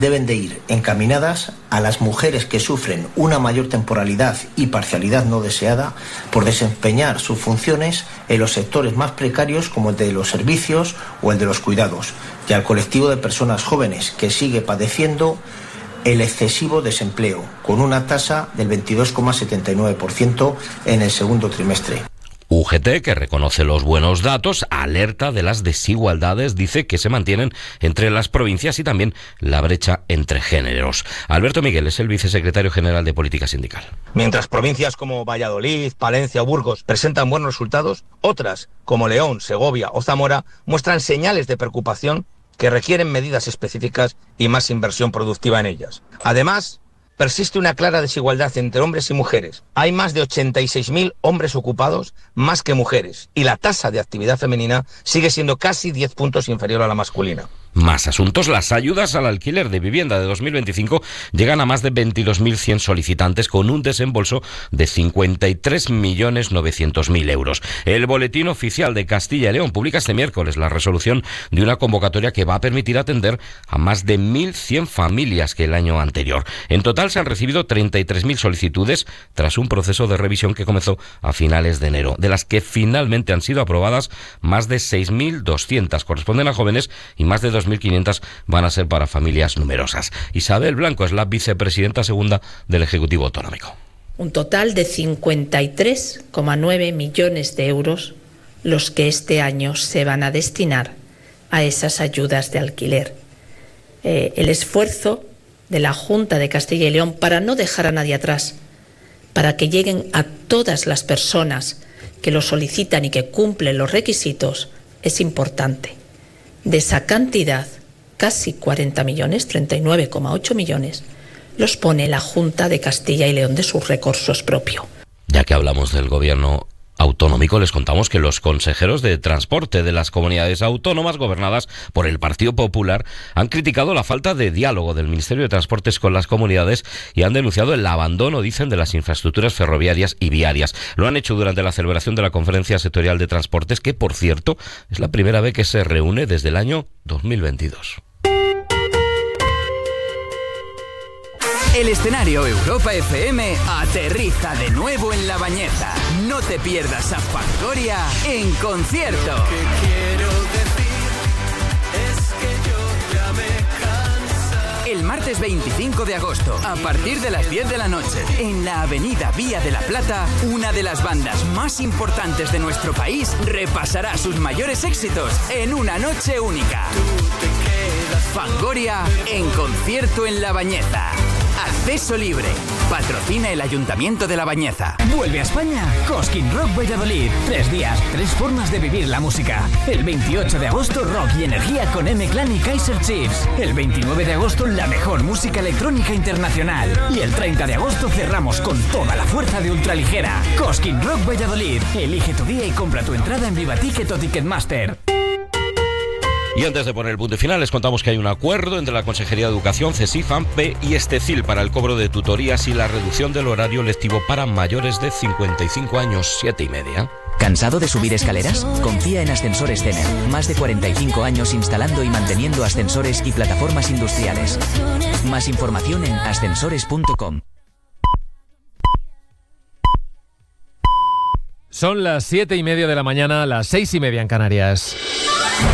deben de ir encaminadas a las mujeres que sufren una mayor temporalidad y parcialidad no deseada por desempeñar sus funciones en los sectores más precarios como el de los servicios o el de los cuidados, y al colectivo de personas jóvenes que sigue padeciendo el excesivo desempleo, con una tasa del 22,79% en el segundo trimestre. UGT, que reconoce los buenos datos, alerta de las desigualdades, dice que se mantienen entre las provincias y también la brecha entre géneros. Alberto Miguel es el vicesecretario general de Política Sindical. Mientras provincias como Valladolid, Palencia o Burgos presentan buenos resultados, otras, como León, Segovia o Zamora, muestran señales de preocupación que requieren medidas específicas y más inversión productiva en ellas. Además, persiste una clara desigualdad entre hombres y mujeres. Hay más de 86.000 hombres ocupados, más que mujeres, y la tasa de actividad femenina sigue siendo casi 10 puntos inferior a la masculina. Más asuntos. Las ayudas al alquiler de vivienda de 2025 llegan a más de 22.100 solicitantes con un desembolso de 53.900.000 euros. El Boletín Oficial de Castilla y León publica este miércoles la resolución de una convocatoria que va a permitir atender a más de 1.100 familias que el año anterior. En total se han recibido 33.000 solicitudes tras un proceso de revisión que comenzó a finales de enero, de las que finalmente han sido aprobadas más de 6.200 corresponden a jóvenes y más de 2.500 van a ser para familias numerosas. Isabel Blanco es la vicepresidenta segunda del Ejecutivo Autonómico. Un total de 53,9 millones de euros los que este año se van a destinar a esas ayudas de alquiler. El esfuerzo de la Junta de Castilla y León para no dejar a nadie atrás, para que lleguen a todas las personas que lo solicitan y que cumplen los requisitos, es importante. De esa cantidad, casi 40 millones, 39,8 millones, los pone la Junta de Castilla y León de sus recursos propios. Ya que hablamos del gobierno autonómico, les contamos que los consejeros de transporte de las comunidades autónomas gobernadas por el Partido Popular han criticado la falta de diálogo del Ministerio de Transportes con las comunidades y han denunciado el abandono, dicen, de las infraestructuras ferroviarias y viarias. Lo han hecho durante la celebración de la Conferencia Sectorial de Transportes, que, por cierto, es la primera vez que se reúne desde el año 2022. El escenario Europa FM aterriza de nuevo en La Bañeza. No te pierdas a Fangoria en concierto. Lo que quiero decir es que yo ya me cansa. El martes 25 de agosto, a partir de las 10 de la noche, en la avenida Vía de la Plata, una de las bandas más importantes de nuestro país repasará sus mayores éxitos en una noche única. Fangoria en concierto en La Bañeza. Acceso libre. Patrocina el Ayuntamiento de La Bañeza. Vuelve a España Cosquín Rock Valladolid. 3 días, 3 formas de vivir la música. El 28 de agosto, rock y energía con M-Clan y Kaiser Chiefs. El 29 de agosto, la mejor música electrónica internacional. Y el 30 de agosto cerramos con toda la fuerza de Ultraligera. Cosquín Rock Valladolid. Elige tu día y compra tu entrada en Viva Ticket o Ticketmaster. Y antes de poner el punto final, les contamos que hay un acuerdo entre la Consejería de Educación, CESIF, AMPE y Estecil para el cobro de tutorías y la reducción del horario lectivo para mayores de 55 años, 7:30. ¿Cansado de subir escaleras? Confía en Ascensores Cener. Más de 45 años instalando y manteniendo ascensores y plataformas industriales. Más información en ascensores.com. Son las 7:30 de la mañana, las 6:30 en Canarias.